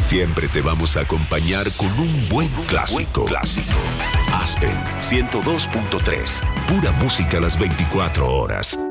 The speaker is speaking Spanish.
Siempre te vamos a acompañar con un buen clásico. Aspen 102.3. Pura música a las 24 horas.